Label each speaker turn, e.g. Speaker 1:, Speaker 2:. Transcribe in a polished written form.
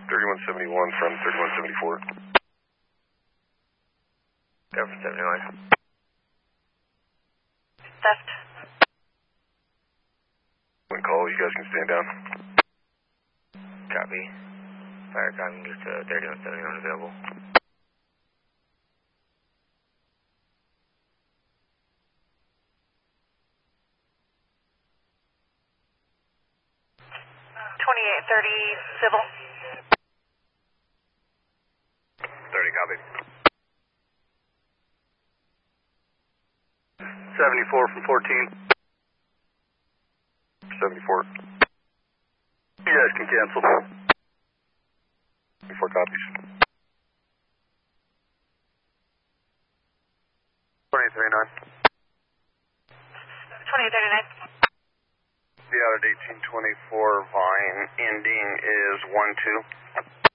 Speaker 1: 3171 from 3174.
Speaker 2: Government 79.
Speaker 3: Theft.
Speaker 1: One call, you guys can stand down.
Speaker 2: Copy. Fire calling just 3171 available.
Speaker 3: Civil.
Speaker 1: 30, copy.
Speaker 4: 74 from 14.
Speaker 1: 74.
Speaker 4: You guys can cancel.
Speaker 1: 74 copies.
Speaker 4: 2039.
Speaker 3: 2039.
Speaker 4: The out at 1824 Vine ending is 12.